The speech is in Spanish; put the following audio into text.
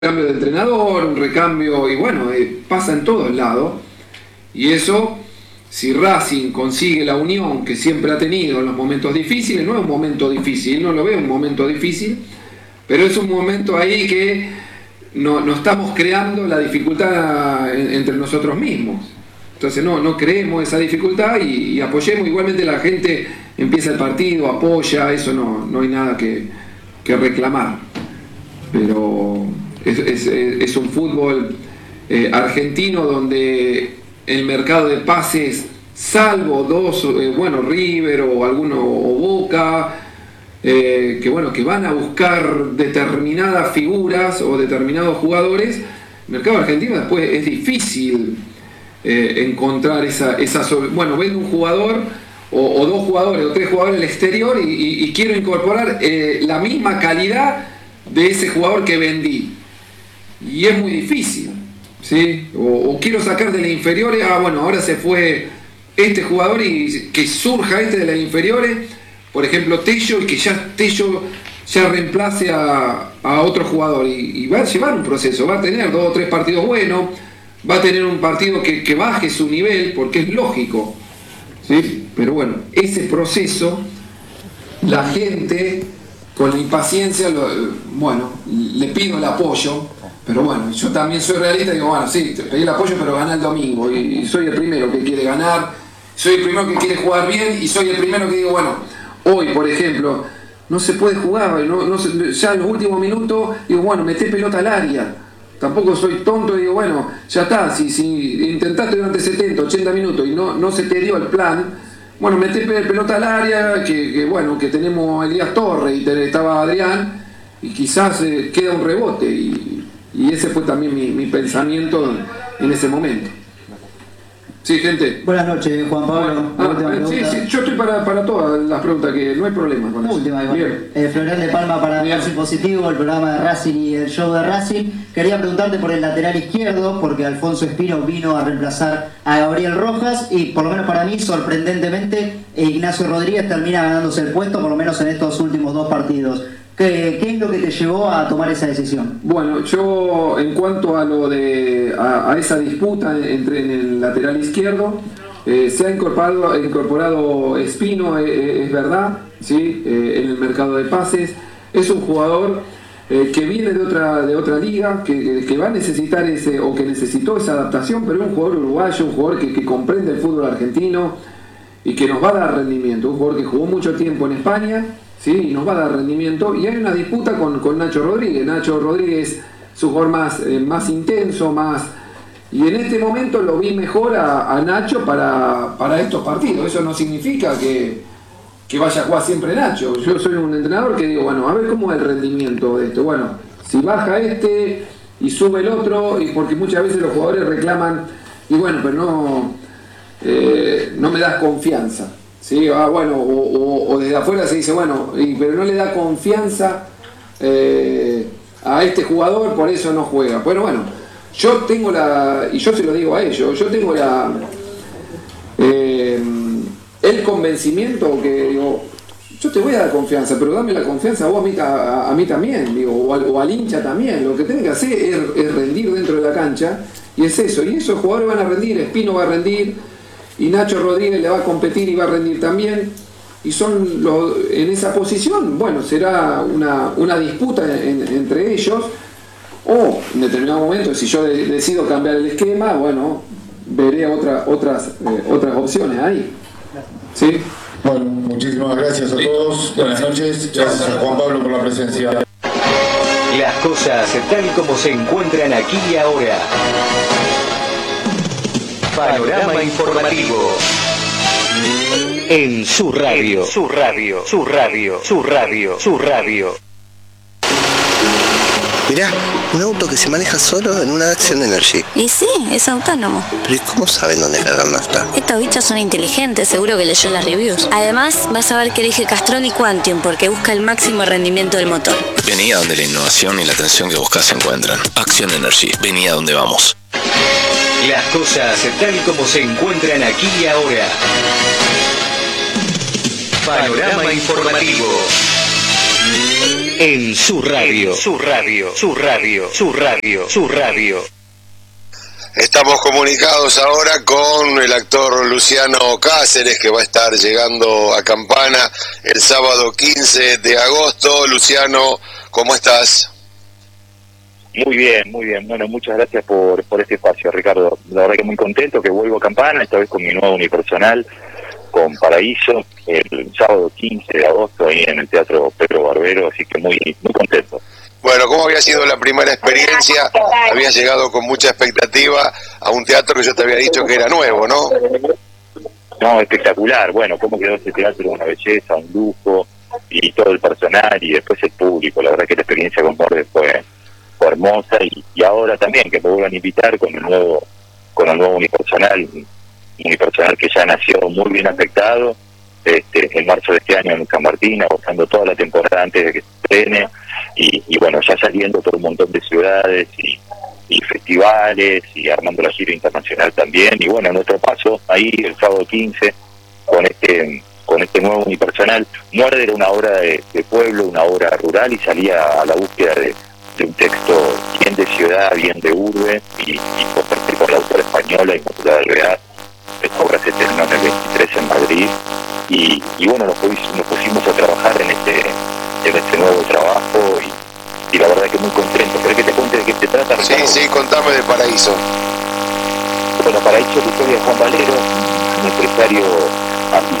recambio de entrenador, un recambio, y bueno, pasa en todos lados. Y eso, si Racing consigue la unión que siempre ha tenido en los momentos difíciles, no es un momento difícil, no lo veo un momento difícil, pero es un momento ahí que no estamos creando la dificultad entre nosotros mismos. Entonces no creemos esa dificultad y apoyemos. Igualmente la gente empieza el partido, apoya, eso no hay nada que reclamar. Pero es un fútbol argentino donde el mercado de pases, salvo dos, River o alguno o Boca, que van a buscar determinadas figuras o determinados jugadores, el mercado argentino después es difícil encontrar esa vendo un jugador o dos jugadores o tres jugadores al exterior y quiero incorporar la misma calidad de ese jugador que vendí, y es muy difícil, ¿sí? O quiero sacar de las inferiores, ahora se fue este jugador y que surja de las inferiores, por ejemplo Tello, y que ya Tello ya reemplace a otro jugador, y va a llevar un proceso, va a tener 2 o 3 partidos buenos, va a tener un partido que baje su nivel, porque es lógico, ¿sí? Pero bueno, ese proceso, la gente con la impaciencia, le pido el apoyo, pero bueno, yo también soy realista y digo, sí, te pedí el apoyo, pero ganá el domingo, y soy el primero que quiere ganar, soy el primero que quiere jugar bien, y soy el primero que digo, hoy, por ejemplo, no se puede jugar, ya en los últimos minutos, digo, meté pelota al área. Tampoco soy tonto y digo, ya está, si intentaste durante 70, 80 minutos y no se te dio el plan, meté pelota al área, que tenemos a Elías Torres y estaba Adrián, y quizás queda un rebote, y ese fue también mi pensamiento en ese momento. Sí, gente. Buenas noches, Juan Pablo. Sí, yo estoy para todas las preguntas, que no hay problema con eso. Última, Florian de Palma para Racing Positivo, el programa de Racing y el show de Racing. Quería preguntarte por el lateral izquierdo, porque Alfonso Espino vino a reemplazar a Gabriel Rojas, y por lo menos para mí, sorprendentemente, Ignacio Rodríguez termina ganándose el puesto, por lo menos en estos últimos 2 partidos. ¿Qué es lo que te llevó a tomar esa decisión? Bueno, yo en cuanto a lo a esa disputa en el lateral izquierdo, se ha incorporado Espino, es verdad, ¿sí? En el mercado de pases. Es un jugador que viene de otra liga, que va a necesitar que necesitó esa adaptación, pero es un jugador uruguayo, un jugador que comprende el fútbol argentino y que nos va a dar rendimiento, un jugador que jugó mucho tiempo en España, ¿sí? Y nos va a dar rendimiento, y hay una disputa con Nacho Rodríguez. Nacho Rodríguez es un jugador más intenso, y en este momento lo vi mejor a Nacho para estos partidos. Eso no significa que vaya a jugar siempre Nacho. Yo soy un entrenador que digo, a ver cómo es el rendimiento de esto. Si baja y sube el otro, y porque muchas veces los jugadores reclaman, pero no me das confianza. Sí, o desde afuera se dice, pero no le da confianza a este jugador, por eso no juega. Yo tengo y yo se lo digo a ellos, yo tengo el convencimiento que digo, yo te voy a dar confianza, pero dame la confianza vos a mí también, o al hincha también. Lo que tenés que hacer es rendir dentro de la cancha, y es eso, y esos jugadores van a rendir, Espino va a rendir, y Nacho Rodríguez le va a competir y va a rendir también, y en esa posición, será una disputa entre ellos, o en determinado momento, si yo decido cambiar el esquema, veré otras opciones ahí. ¿Sí? Bueno, muchísimas gracias a todos, buenas noches, gracias a Juan Pablo por la presencia. Las cosas tal como se encuentran aquí y ahora. Panorama informativo. En su radio. Su radio. Mirá, un auto que se maneja solo en una Action Energy. Y sí, es autónomo. Pero ¿y cómo saben dónde cargar nafta? Estos bichos son inteligentes, seguro que leyó las reviews. Además, vas a ver que elige Castrol y Quantium porque busca el máximo rendimiento del motor. Vení a donde la innovación y la atención que buscas se encuentran. Action Energy, vení a donde vamos. Las cosas tal como se encuentran aquí y ahora. Panorama informativo. En su radio, su radio, su radio, su radio, su radio. Estamos comunicados ahora con el actor Luciano Cáceres, que va a estar llegando a Campana el sábado 15 de agosto. Luciano, ¿cómo estás? Muy bien, muy bien. Bueno, muchas gracias por este espacio, Ricardo. La verdad que muy contento que vuelvo a Campana, esta vez con mi nuevo unipersonal, con Paraíso, el sábado 15 de agosto ahí en el Teatro Pedro Barbero, así que muy contento. Bueno, ¿cómo había sido la primera experiencia? Habías llegado con mucha expectativa a un teatro que yo te había dicho que era nuevo, ¿no? No, espectacular. Bueno, cómo quedó este teatro, una belleza, un lujo, y todo el personal, y después el público. La verdad que la experiencia con Bordes fue hermosa, y ahora también que me vuelvan a invitar con el nuevo unipersonal que ya nació muy bien afectado, en marzo de este año en San Martín, agotando toda la temporada antes de que se estrene, y bueno, ya saliendo por un montón de ciudades y festivales, y armando la gira internacional también, y bueno, nuestro paso ahí el sábado 15 con este nuevo unipersonal. Muerde era una obra de pueblo, una obra rural, y salía a la búsqueda de un texto bien de ciudad, bien de urbe, y compartir por la autora española Inmaculada Alvear. Esta obra se estrenó en el 23 en Madrid, y bueno, nos pusimos a trabajar en este nuevo trabajo, y la verdad que muy contento. ¿Querés que te cuente de qué se trata, Ricardo? Sí, contame de Paraíso. Bueno, Paraíso es la historia de Juan Valero, un empresario